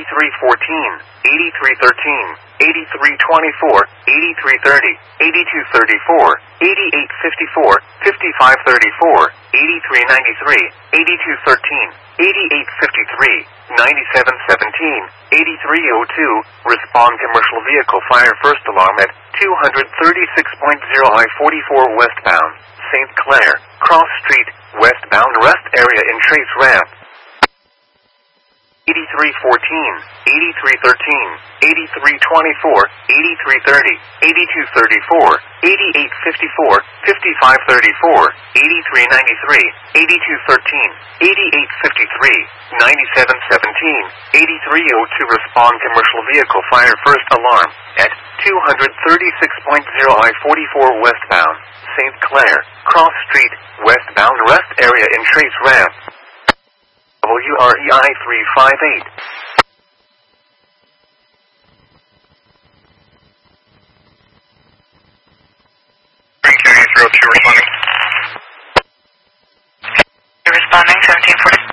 8324, 8330, 8234, 8854, 5534, 8393, 8213, 8853, 9717, 8302, respond commercial vehicle fire first alarm at 236.0 I-44 westbound, St. Clair, Cross Street, westbound rest area in Trace Ramp. 8314, 8313, 8324, 8330, 8234, 8854, 5534, 8393, 8213, 8853, 9717, 8302 respond commercial vehicle fire first alarm at 236.0 I-44 westbound, St. Clair, Cross Street, westbound rest area in Trace Ramp. WREI 358. Responding 1740.